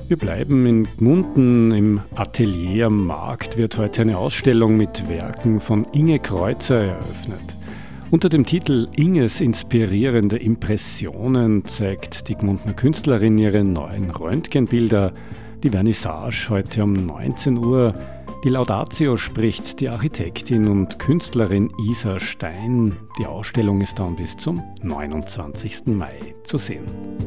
Wir bleiben in Gmunden. Im Atelier am Markt wird heute eine Ausstellung mit Werken von Inge Kreuzer eröffnet. Unter dem Titel Inges inspirierende Impressionen zeigt die Gmundner Künstlerin ihre neuen Röntgenbilder. Die Vernissage heute um 19 Uhr. Die Laudatio spricht die Architektin und Künstlerin Isa Stein. Die Ausstellung ist dann bis zum 29. Mai zu sehen.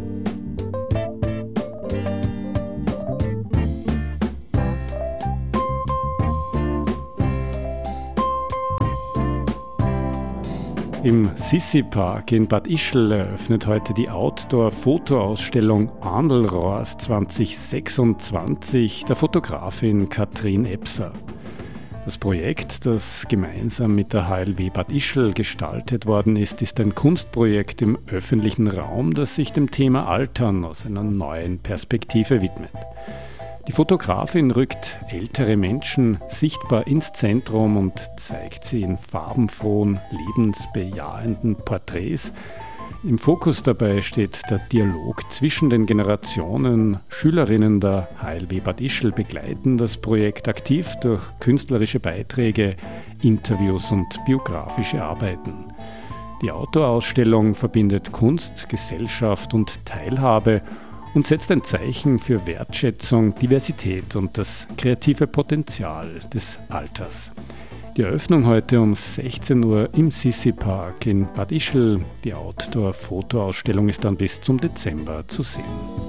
Im Sissi-Park in Bad Ischl eröffnet heute die Outdoor-Fotoausstellung Andelrohrs 2026 der Fotografin Katrin Ebser. Das Projekt, das gemeinsam mit der HLW Bad Ischl gestaltet worden ist ein Kunstprojekt im öffentlichen Raum, das sich dem Thema Altern aus einer neuen Perspektive widmet. Die Fotografin rückt ältere Menschen sichtbar ins Zentrum und zeigt sie in farbenfrohen, lebensbejahenden Porträts. Im Fokus dabei steht der Dialog zwischen den Generationen. Schülerinnen der HLW Bad Ischl begleiten das Projekt aktiv durch künstlerische Beiträge, Interviews und biografische Arbeiten. Die Outdoor-Ausstellung verbindet Kunst, Gesellschaft und Teilhabe und setzt ein Zeichen für Wertschätzung, Diversität und das kreative Potenzial des Alters. Die Eröffnung heute um 16 Uhr im Sissi-Park in Bad Ischl. Die Outdoor-Fotoausstellung ist dann bis zum Dezember zu sehen.